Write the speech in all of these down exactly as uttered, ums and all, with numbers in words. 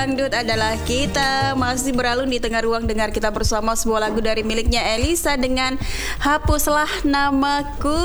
Dangdut adalah kita. Masih beralun di tengah ruang dengar kita bersama sebuah lagu dari miliknya Elisa dengan Hapuslah Namaku.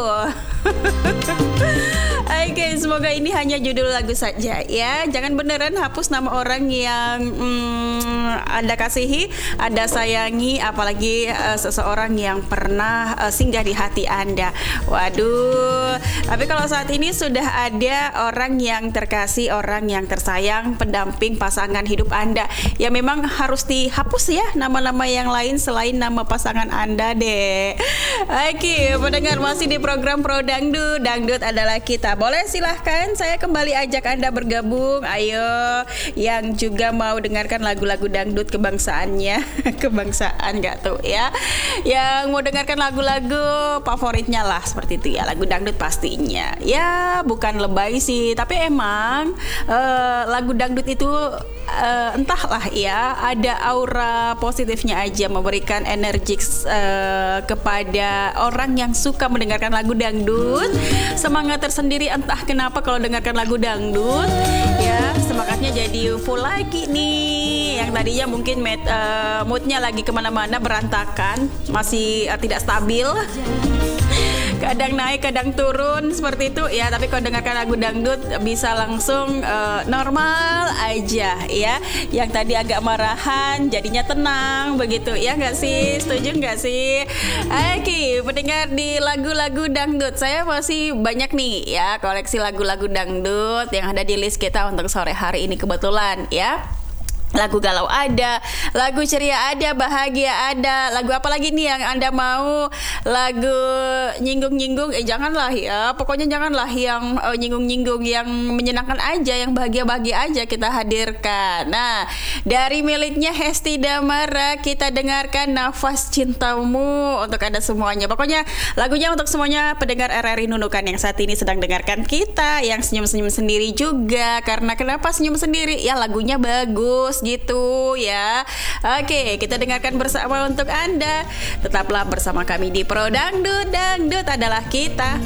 Oke, okay, semoga ini hanya judul lagu saja ya. Jangan beneran hapus nama orang yang hmm, Anda kasihi, Anda sayangi, apalagi uh, seseorang yang pernah uh, singgah di hati Anda. Waduh. Tapi kalau saat ini sudah ada orang yang terkasih, orang yang tersayang, pendamping pasangan hidup Anda, ya memang harus dihapus ya nama-nama yang lain selain nama pasangan Anda deh. Oke, pendengar masih di program Pro Dangdut. Dangdut adalah kita. Boleh silahkan saya kembali ajak Anda bergabung. Ayo yang juga mau dengarkan lagu-lagu dangdut kebangsaannya. Kebangsaan gak tuh ya. Yang mau dengarkan lagu-lagu favoritnya lah seperti itu ya. Lagu dangdut pastinya. Ya bukan lebay sih, tapi emang uh, lagu dangdut itu uh, entahlah ya, ada aura positifnya aja, memberikan energi uh, kepada orang yang suka mendengarkan lagu dangdut. Semangat tersendiri entah kenapa kalau dengarkan lagu dangdut ya, semangatnya jadi full lagi nih. Yang tadinya mungkin med, uh, moodnya lagi kemana-mana berantakan, masih uh, tidak stabil, kadang naik kadang turun seperti itu ya. Tapi kalau dengarkan lagu dangdut bisa langsung uh, normal aja ya. Yang tadi agak marahan jadinya tenang begitu ya, nggak sih? Setuju nggak sih? Oke, pendengar di lagu-lagu dangdut, saya masih banyak nih ya koleksi lagu-lagu dangdut yang ada di list kita untuk sore hari ini kebetulan ya. Lagu galau ada, lagu ceria ada, bahagia ada. Lagu apa lagi nih yang Anda mau? Lagu nyinggung-nyinggung, eh janganlah ya. Pokoknya janganlah yang uh, nyinggung-nyinggung, yang menyenangkan aja, yang bahagia-bahagia aja kita hadirkan. Nah, dari miliknya Hesti Damara kita dengarkan Nafas Cintamu untuk Anda semuanya. Pokoknya lagunya untuk semuanya pendengar R R I Nunukan yang saat ini sedang dengarkan kita, yang senyum-senyum sendiri juga. Karena kenapa senyum sendiri? Ya lagunya bagus gitu ya. Oke, kita dengarkan bersama untuk Anda. Tetaplah bersama kami di Pro Dangdut. Dangdut adalah kita.